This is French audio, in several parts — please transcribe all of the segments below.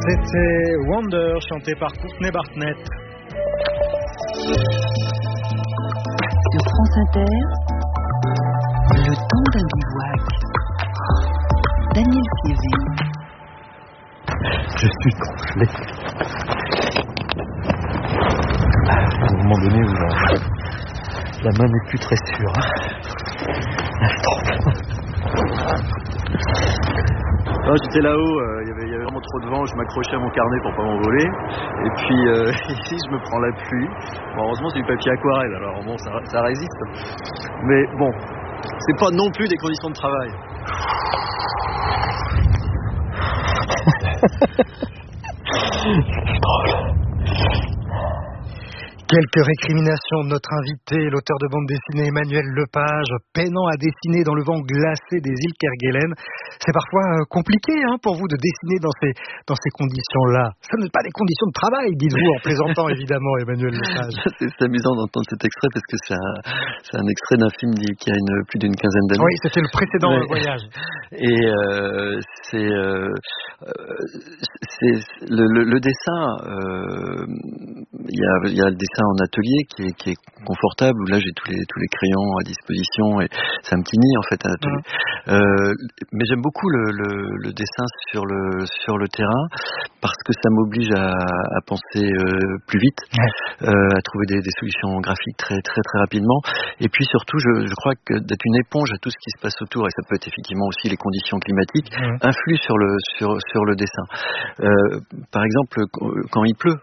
C'était Wonder, chanté par Courtney Barnett. Sur France Inter, le temps d'un bivouac. Daniel Piévé. Je suis gonflé. À un moment donné où la main n'est plus très sûre. Je tremble. J'étais là-haut, il y avait vraiment trop de vent, je m'accrochais à mon carnet pour pas m'envoler. Et puis ici je me prends la pluie. Bon, heureusement c'est du papier aquarelle, alors bon ça résiste. Mais bon, c'est pas non plus des conditions de travail. C'est drôle. Quelques récriminations de notre invité, l'auteur de bande dessinée Emmanuel Lepage, peinant à dessiner dans le vent glacé des îles Kerguelen. C'est parfois compliqué pour vous de dessiner dans ces conditions-là. Ça n'est pas des conditions de travail, dites-vous, en plaisantant évidemment, Emmanuel Lepage. C'est amusant d'entendre cet extrait parce que c'est un extrait d'un film qui a plus d'une quinzaine d'années. Oui, c'était le précédent voyage. Et c'est le dessin. Il y a le dessin en atelier qui est confortable, où là j'ai tous les crayons à disposition et c'est un petit nid en fait un atelier. Mais j'aime beaucoup le dessin sur le terrain parce que ça m'oblige à penser plus vite, à trouver des solutions graphiques très très très rapidement. Et puis surtout je crois que d'être une éponge à tout ce qui se passe autour, et ça peut être effectivement aussi les conditions climatiques, influent sur le dessin. Par exemple quand il pleut,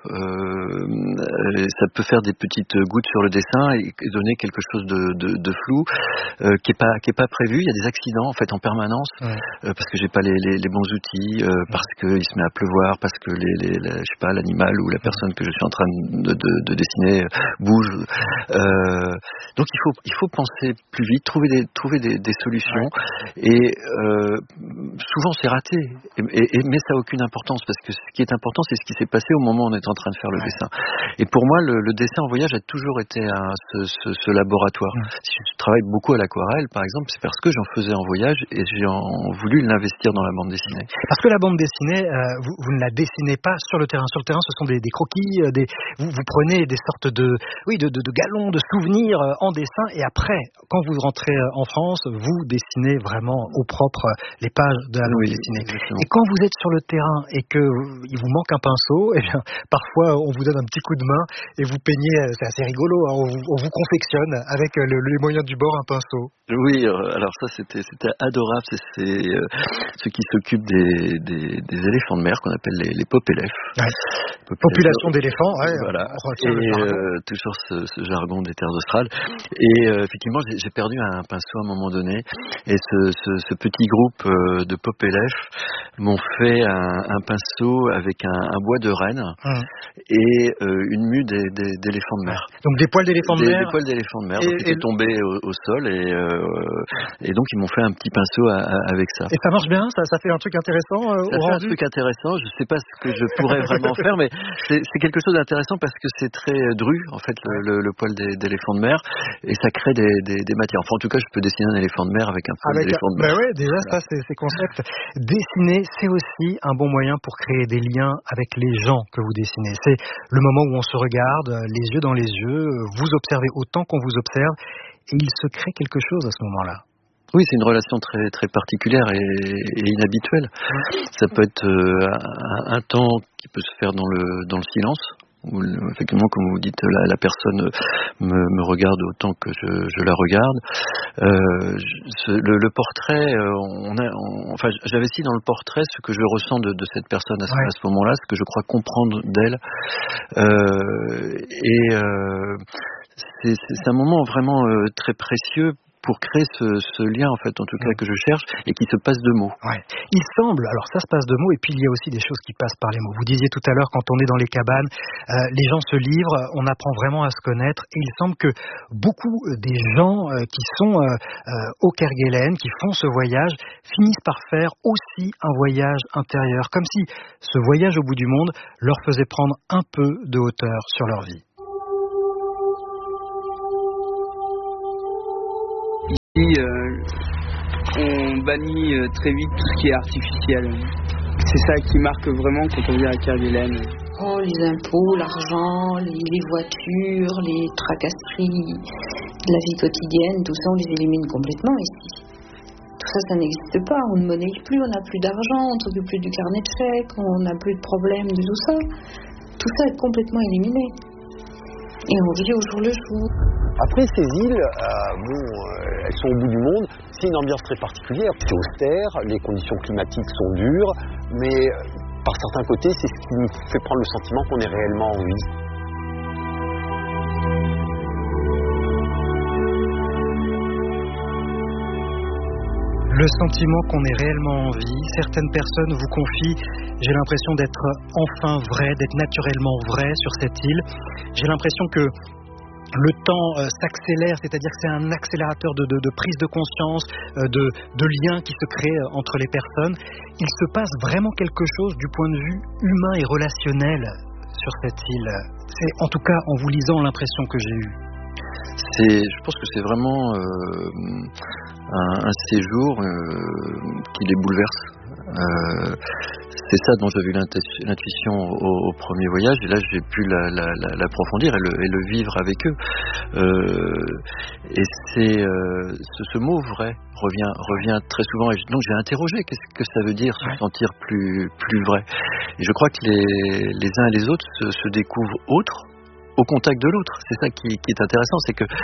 ça peut faire des petites gouttes sur le dessin et donner quelque chose de flou qui est pas prévu. Il y a des accidents en fait en permanence parce que j'ai pas les bons outils, parce que il se met à pleuvoir, parce que je sais pas, l'animal ou la personne que je suis en train de dessiner bouge. Donc il faut penser plus vite, trouver des solutions et souvent c'est raté mais ça a aucune importance parce que ce qui est important c'est ce qui s'est passé au moment où on est en train de faire le dessin. Et pour moi le dessin en voyage a toujours été ce laboratoire. Si je travaille beaucoup à l'aquarelle par exemple, c'est parce que j'en faisais en voyage et j'ai voulu l'investir dans la bande dessinée. Parce que la bande dessinée, vous ne la dessinez pas sur le terrain. Sur le terrain, ce sont des croquis, vous prenez des sortes de galons, de souvenirs en dessin, et après, quand vous rentrez en France, vous dessinez vraiment au propre les pages de la bande dessinée. Exactement. Et quand vous êtes sur le terrain et qu'il vous manque un pinceau, eh bien, parfois on vous donne un petit coup de main et vous peignez, c'est assez rigolo, on vous confectionne avec les moyens du bord un pinceau. Oui, alors ça c'était adorable, c'est ceux qui s'occupent des éléphants de mer qu'on appelle les popélèphes. Population d'éléphants, voilà. Et toujours ce jargon des terres australes. Et effectivement, j'ai perdu un pinceau à un moment donné. Et ce petit groupe de popélèphes m'ont fait un pinceau avec un bois de renne et une mue d'éléphants de mer. Donc des poils d'éléphants de mer. Des poils d'éléphants de mer qui étaient tombés au sol et donc ils m'ont fait un petit pinceau avec ça. Et ça marche bien, ça fait un truc intéressant ça fait un truc intéressant. Je sais pas ce que je pourrais vraiment faire, mais c'est quelque chose d'intéressant parce que c'est très dru en fait le poil d'éléphant de mer et ça crée des matières. Enfin en tout cas je peux dessiner un éléphant de mer avec un poil d'éléphant de mer. Ben oui, déjà ça c'est concept. Dessiner c'est aussi un bon moyen pour créer des liens avec les gens que vous dessinez. C'est le moment où on se regarde les yeux dans les yeux, vous observez autant qu'on vous observe et il se crée quelque chose à ce moment-là. Oui, c'est une relation très très particulière et inhabituelle. Ça peut être un temps qui peut se faire dans le silence, où effectivement, comme vous dites, la personne me regarde autant que je la regarde. Le portrait, enfin, j'avais dans le portrait ce que je ressens de cette personne à ce moment-là, ce que je crois comprendre d'elle. C'est un moment vraiment très précieux pour créer ce lien, en fait, en tout cas, que je cherche, et qui se passe de mots. Il semble, alors ça se passe de mots, et puis il y a aussi des choses qui passent par les mots. Vous disiez tout à l'heure, quand on est dans les cabanes, les gens se livrent, on apprend vraiment à se connaître, et il semble que beaucoup des gens qui sont au Kerguelen, qui font ce voyage, finissent par faire aussi un voyage intérieur, comme si ce voyage au bout du monde leur faisait prendre un peu de hauteur sur leur vie. On bannit très vite tout ce qui est artificiel. C'est ça qui marque vraiment quand on vient à Kerguelen. Oh, les impôts, l'argent, les voitures, les tracasseries de la vie quotidienne, tout ça on les élimine complètement ici. Tout ça, ça n'existe pas, on ne monnaie plus, on n'a plus d'argent, on ne s'occupe plus du carnet de chèques, on n'a plus de problème de tout ça. Tout ça est complètement éliminé. Et on vit au jour le jour. Après, ces îles, elles sont au bout du monde. C'est une ambiance très particulière. C'est austère, les conditions climatiques sont dures, mais par certains côtés, c'est ce qui nous fait prendre le sentiment qu'on est réellement en vie. Le sentiment qu'on est réellement en vie. Certaines personnes vous confient « J'ai l'impression d'être enfin vrai, d'être naturellement vrai sur cette île. J'ai l'impression que le temps s'accélère, c'est-à-dire que c'est un accélérateur de prise de conscience, de liens qui se créent entre les personnes. Il se passe vraiment quelque chose du point de vue humain et relationnel sur cette île. C'est en tout cas en vous lisant l'impression que j'ai eue. Je pense que c'est vraiment un séjour qui les bouleverse. C'est ça dont j'avais eu l'intuition au premier voyage, et là j'ai pu l'approfondir et le vivre avec eux. Et ce mot vrai revient très souvent, et donc j'ai interrogé qu'est-ce que ça veut dire se sentir plus vrai. Et je crois que les uns et les autres se découvrent autres au contact de l'autre. C'est ça qui est intéressant, c'est que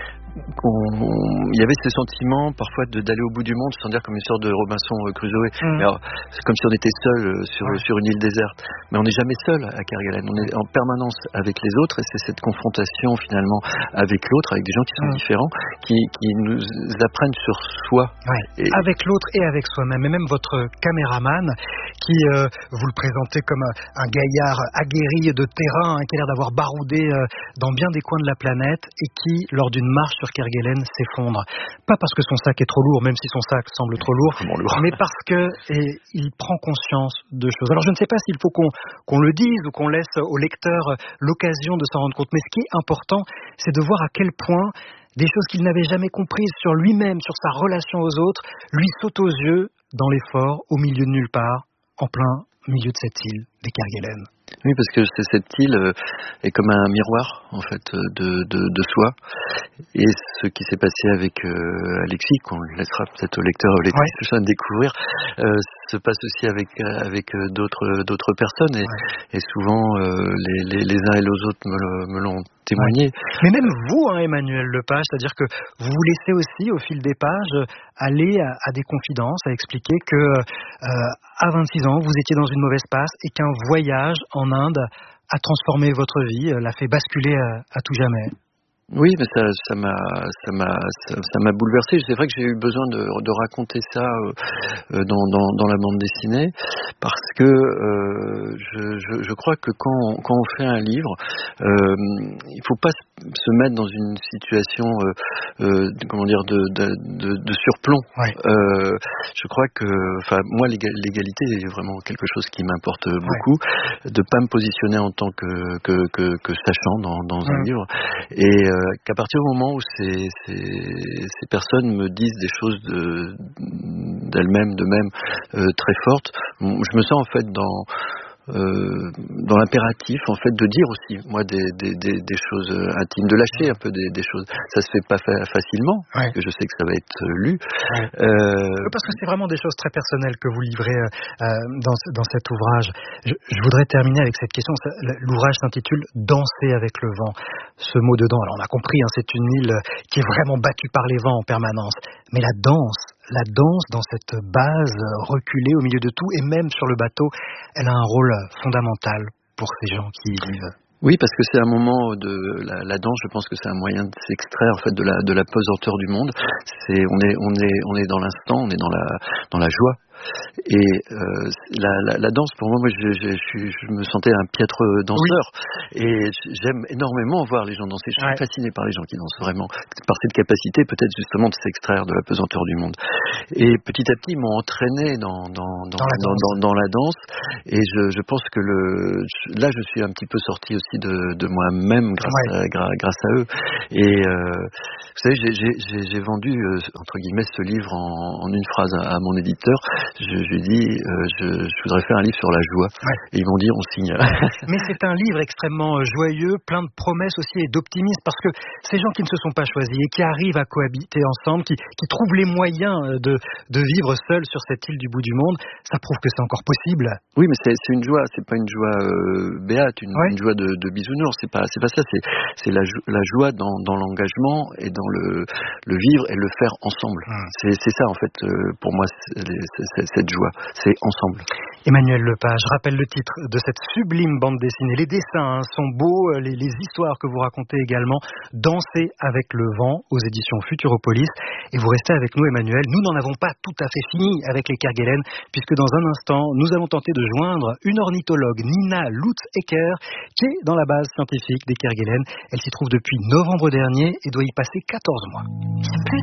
il y avait ce sentiment parfois d'aller au bout du monde, sans dire comme une sorte de Robinson Crusoe. Alors, c'est comme si on était seul sur une île déserte, mais on n'est jamais seul à Kerguelen. On est en permanence avec les autres, et c'est cette confrontation finalement avec l'autre, avec des gens qui sont différents, qui nous apprennent sur soi. Et avec l'autre et avec soi-même. Et même votre caméraman, qui vous le présentez comme un gaillard aguerri de terrain, qui a l'air d'avoir baroudé dans bien des coins de la planète, et qui, lors d'une marche sur Kerguelen, s'effondre. Pas parce que son sac est trop lourd, même si son sac semble trop lourd, mais parce que il prend conscience de choses. Alors je ne sais pas s'il faut qu'on le dise ou qu'on laisse au lecteur l'occasion de s'en rendre compte, mais ce qui est important, c'est de voir à quel point des choses qu'il n'avait jamais comprises sur lui-même, sur sa relation aux autres, lui sautent aux yeux dans l'effort, au milieu de nulle part, en plein milieu de cette île des Kerguelen. Oui, parce que cette île est comme un miroir en fait de soi, et ce qui s'est passé avec Alexis, qu'on laissera peut-être au lecteur ou lectrice de découvrir, se passe aussi avec d'autres personnes, et souvent les uns et les autres me l'ont témoigné. Mais même vous, Emmanuel Lepage, c'est-à-dire que vous vous laissez aussi au fil des pages aller à des confidences, à expliquer que à 26 ans vous étiez dans une mauvaise passe et qu'un voyage en Inde a transformé votre vie, l'a fait basculer à tout jamais. Oui, mais ça m'a bouleversé. C'est vrai que j'ai eu besoin de raconter ça dans la bande dessinée, parce que je crois que quand on fait un livre, il faut pas se mettre dans une situation de surplomb. Je crois que moi l'égalité est vraiment quelque chose qui m'importe beaucoup, de pas me positionner en tant que sachant dans un livre, et qu'à partir du moment où ces personnes me disent des choses d'eux-mêmes très fortes, je me sens en fait dans l'impératif en fait de dire aussi moi des choses intimes, de lâcher un peu des choses. Ça se fait pas facilement, parce que je sais que ça va être lu. Parce que c'est vraiment des choses très personnelles que vous livrez dans cet ouvrage. Je voudrais terminer avec cette question. L'ouvrage s'intitule Danser avec le vent. Ce mot dedans, alors on a compris, c'est une île qui est vraiment battue par les vents en permanence. Mais la danse dans cette base reculée au milieu de tout, et même sur le bateau, elle a un rôle fondamental pour ces gens qui y vivent. Oui, parce que c'est un moment de la danse. Je pense que c'est un moyen de s'extraire en fait de la pesanteur du monde. On est dans l'instant, on est dans la joie. Et la danse, pour moi, je me sentais un piètre danseur, et j'aime énormément voir les gens danser. Je suis fasciné par les gens qui dansent vraiment, par cette capacité peut-être justement de s'extraire de la pesanteur du monde. Et petit à petit, ils m'ont entraîné dans la danse, et je pense que là, je suis un petit peu sorti aussi de moi-même grâce à eux. Et vous savez, j'ai vendu entre guillemets ce livre en une phrase à mon éditeur. je lui dis, je voudrais faire un livre sur la joie. Ouais. Et ils m'ont dit, on signe. Mais c'est un livre extrêmement joyeux, plein de promesses aussi et d'optimisme, parce que ces gens qui ne se sont pas choisis et qui arrivent à cohabiter ensemble, qui trouvent les moyens de vivre seuls sur cette île du bout du monde, ça prouve que c'est encore possible. Oui, mais c'est une joie, c'est pas une joie béate, une joie de bisounours, c'est pas ça, c'est la joie dans l'engagement et dans le vivre et le faire ensemble. C'est ça en fait, pour moi, cette joie, c'est ensemble. Emmanuel Lepage, je rappelle le titre de cette sublime bande dessinée. Les dessins sont beaux, les histoires que vous racontez également. Danser avec le vent aux éditions Futuropolis. Et vous restez avec nous, Emmanuel. Nous n'en avons pas tout à fait fini avec les Kerguelen, puisque dans un instant, nous allons tenter de joindre une ornithologue, Nina Lutz-Ecker, qui est dans la base scientifique des Kerguelen. Elle s'y trouve depuis novembre dernier et doit y passer 14 mois. Place